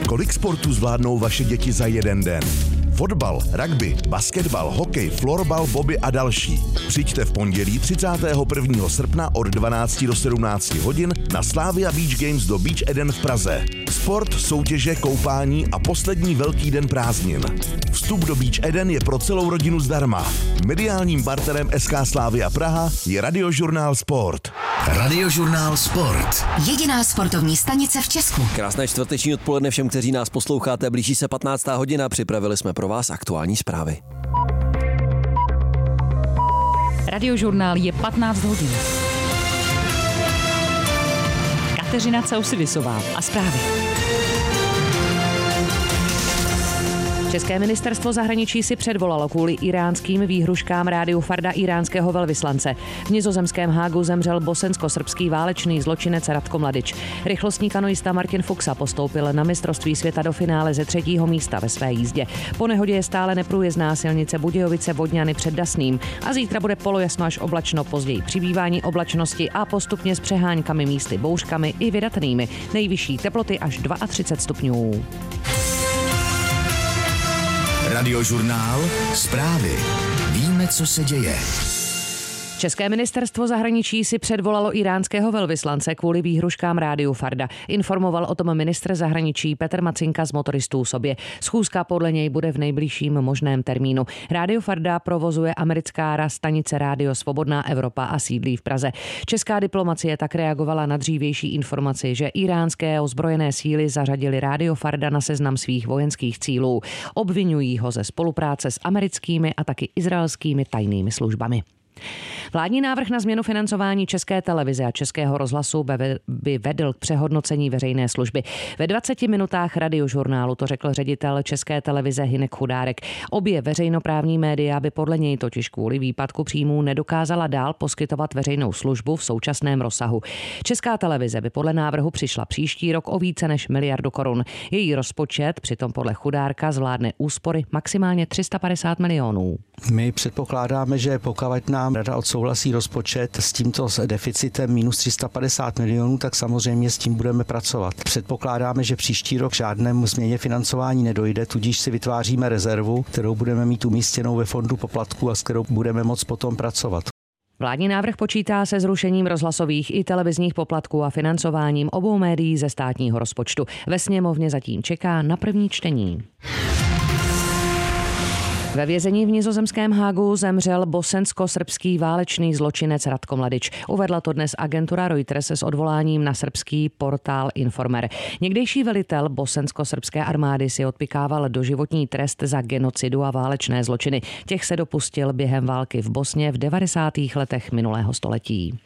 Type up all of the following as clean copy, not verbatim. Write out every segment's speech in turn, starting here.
Kolik sportů zvládnou vaše děti za jeden den? Fotbal, rugby, basketbal, hokej, florbal, bobby a další. Přijďte v pondělí 31. srpna od 12 do 17 hodin na Slavia Beach Games do Beach Eden v Praze. Sport, soutěže, koupání a poslední velký den prázdnin. Vstup do Beach Eden je pro celou rodinu zdarma. Mediálním partnerem SK Slavia Praha je Radiožurnál Sport. Radiožurnál Sport. Jediná sportovní stanice v Česku. Krásné čtvrteční odpoledne všem, kteří nás posloucháte. Blíží se 15. hodina, připravili jsme pro vás aktuální zprávy. Radiožurnál je 15 hodin. Kateřina Causilisová a zprávy. České ministerstvo zahraničí si předvolalo kvůli iránským výhruškám rádiu Farda iránského velvyslance. V nizozemském Hágu zemřel bosensko-srbský válečný zločinec Ratko Mladič. Rychlostní kanoista Martin Fuxa postoupil na mistrovství světa do finále ze 3. místa ve své jízdě. Po nehodě je stále neprůjezdná silnice Budějovice-Vodňany před Dasným a zítra bude polojasno až oblačno, později přibývání oblačnosti a postupně s přeháňkami místy bouřkami i vydatnými. Nejvyšší teploty až 32 stupňů. Radiožurnál Zprávy. Víme, co se děje. České ministerstvo zahraničí si předvolalo iránského velvyslance kvůli výhruškám rádiu Farda. Informoval o tom ministr zahraničí Petr Macinka z Motoristů sobě. Schůzka podle něj bude v nejbližším možném termínu. Rádio Farda provozuje americká stanice Rádio Svobodná Evropa a sídlí v Praze. Česká diplomacie tak reagovala na dřívější informaci, že iránské ozbrojené síly zařadili rádio Farda na seznam svých vojenských cílů. Obvinují ho ze spolupráce s americkými a taky izraelskými tajnými službami. Vládní návrh na změnu financování České televize a Českého rozhlasu by vedl k přehodnocení veřejné služby. Ve 20 minutách Radiožurnálu to řekl ředitel České televize Hynek Chudárek. Obě veřejnoprávní média by podle něj totiž kvůli výpadku příjmů nedokázala dál poskytovat veřejnou službu v současném rozsahu. Česká televize by podle návrhu přišla příští rok o více než 1 miliardu korun. Její rozpočet přitom podle Chudárka zvládne úspory maximálně 350 milionů. My předpokládáme, že pokud nám rada odsouhlasí rozpočet s tímto deficitem minus 350 milionů, tak samozřejmě s tím budeme pracovat. Předpokládáme, že příští rok žádnému změně financování nedojde, tudíž si vytváříme rezervu, kterou budeme mít umístěnou ve fondu poplatků a s kterou budeme moct potom pracovat. Vládní návrh počítá se zrušením rozhlasových i televizních poplatků a financováním obou médií ze státního rozpočtu. Ve sněmovně zatím čeká na první čtení. Ve vězení v nizozemském Hágu zemřel bosensko-srbský válečný zločinec Ratko Mladič. Uvedla to dnes agentura Reuters s odvoláním na srbský portál Informer. Někdejší velitel bosensko-srbské armády si odpykával doživotní trest za genocidu a válečné zločiny. Těch se dopustil během války v Bosně v 90. letech minulého století.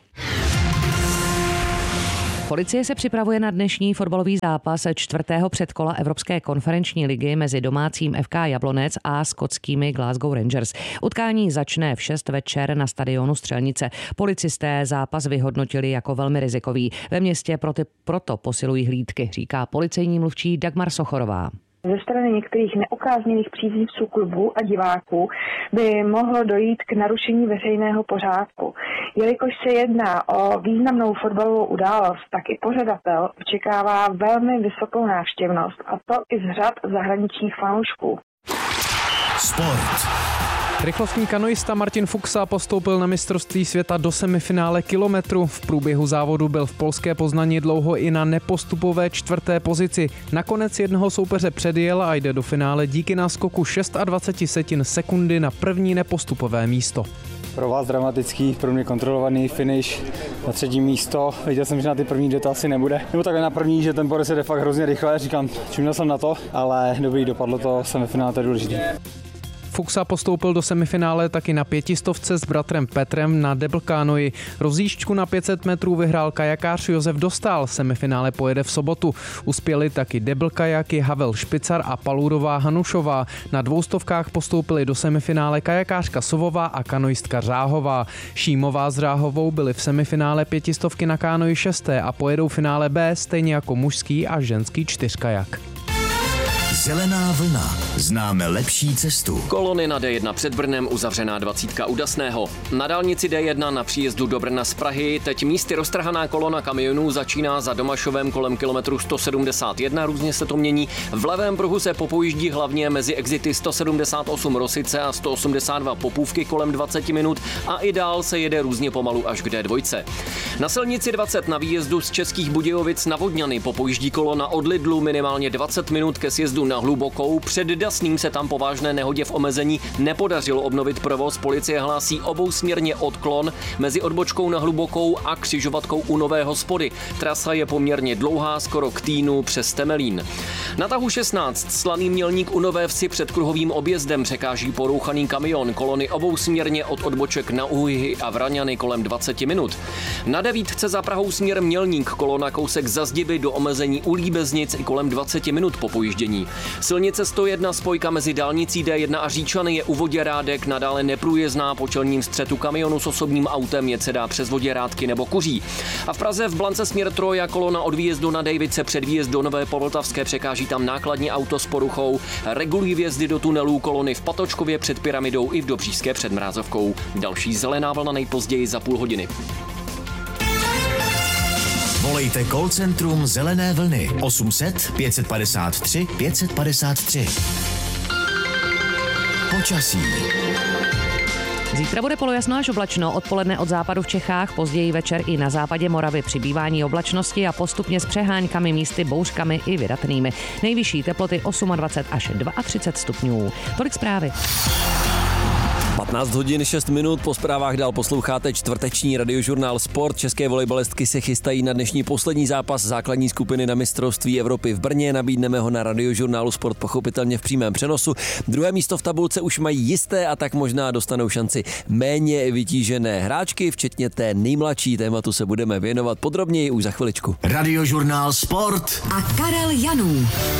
Policie se připravuje na dnešní fotbalový zápas 4. předkola Evropské konferenční ligy mezi domácím FK Jablonec a skotskými Glasgow Rangers. Utkání začne v 6 večer na stadionu Střelnice. Policisté zápas vyhodnotili jako velmi rizikový. Ve městě proto posilují hlídky, říká policejní mluvčí Dagmar Sochorová. Ze strany některých neukázněných příznivců klubu a diváků by mohlo dojít k narušení veřejného pořádku. Jelikož se jedná o významnou fotbalovou událost, tak i pořadatel očekává velmi vysokou návštěvnost, a to i z řad zahraničních fanoušků. Sport. Rychlostní kanoista Martin Fuxa postoupil na mistrovství světa do semifinále kilometru. V průběhu závodu byl v polské Poznani dlouho i na nepostupové 4. pozici. Nakonec jednoho soupeře předjel a jde do finále díky náskoku 26 sekundy na první nepostupové místo. Pro vás dramatický, pro mě kontrolovaný finish na 3. místo. Viděl jsem, že na ty první dvě to asi nebude. Nebo takhle na první, že ten porez jde fakt hrozně rychle, říkám, čuměl jsem na to, ale dobrý, dopadlo to, semifinále, to je důležitý. Fuxa postoupil do semifinále taky na 500 s bratrem Petrem na double kanoji. Rozjížďku na 500 metrů vyhrál kajakář Josef Dostál, semifinále pojede v sobotu. Uspěli taky double kajaky Havel Špicar a Palůrová Hanušová. Na 200 postoupili do semifinále kajakářka Sovová a kanoistka Řáhová. Šímová s Řáhovou byli v semifinále 500 na kánoji 6. a pojedou finále B stejně jako mužský a ženský 4kajak. Zelená vlna. Známe lepší cestu. Kolony na D1 před Brnem, uzavřená 20 u Dasného. Na dálnici D1 na příjezdu do Brna z Prahy teď místy roztrhaná kolona kamionů začíná za Domašovem kolem kilometru 171, různě se to mění. V levém pruhu se popojíždí hlavně mezi exity 178 Rosice a 182 Popůvky kolem 20 minut a i dál se jede různě pomalu až k D2. Na silnici 20 na výjezdu z Českých Budějovic na Vodňany popojíždí kolona od Lidlu minimálně 20 minut ke sjezdu na Hlubokou. Před Dasným se tam po vážné nehodě v omezení nepodařilo obnovit provoz. Policie hlásí obousměrně odklon mezi odbočkou na Hlubokou a křižovatkou u Nové Hospody. Trasa je poměrně dlouhá, skoro k Týnu přes Temelín. Na tahu 16 Slaný Mělník u Nové Vsi před kruhovým objezdem překáží porouchaný kamion. Kolony obousměrně od odboček na Úhyhy a Vraňany kolem 20 minut. Na 9 za Prahou směr Mělník kolona kousek za Zdiby do omezení u Líbeznic i kolem 20 minut po pojíždění. Silnice 101 spojka mezi dálnicí D1 a Říčany je u Voděrádek nadále neprůjezdná, po čelním střetu kamionu s osobním autem jet se dá přes Voděrádky nebo Kuří. A v Praze v Blance směr Troja kolona od výjezdu na Dejvice před výjezd do Nové Povltavské překáží tam nákladní auto s poruchou. Regulují vjezdy do tunelů kolony v Patočkově před Pyramidou i v Dobříšské před Mrázovkou. Další zelená vlna nejpozději za půl hodiny. Volejte call centrum Zelené vlny 800 553 553. Počasí. Zítra bude polojasno až oblačno, odpoledne od západu v Čechách, později večer i na západě Moravy přibývání oblačnosti a postupně s přeháňkami, místy bouřkami i vydatnými. Nejvyšší teploty 28 až 32 stupňů. Tolik zprávy. 15 hodin 6 minut, po zprávách dál posloucháte čtvrteční radiožurnál Sport. České volejbalistky se chystají na dnešní poslední zápas základní skupiny na mistrovství Evropy v Brně. Nabídneme ho na radiožurnálu Sport pochopitelně v přímém přenosu. Druhé místo v tabulce už mají jisté a tak možná dostanou šanci méně vytížené hráčky, včetně té nejmladší. Tématu se budeme věnovat podrobněji už za chviličku. Radiožurnál Sport a Karel Janů.